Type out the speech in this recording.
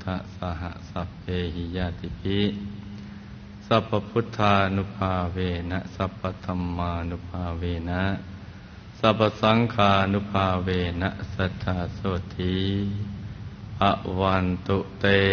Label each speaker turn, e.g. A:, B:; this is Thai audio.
A: ทะสหสัพเพหิยาติภิสัพพพุทธานุภาเวนะสัพพธัมมานุภาเวนะสัพพสังฆานุภาเวนะสัทธาโสธีภวันตุเต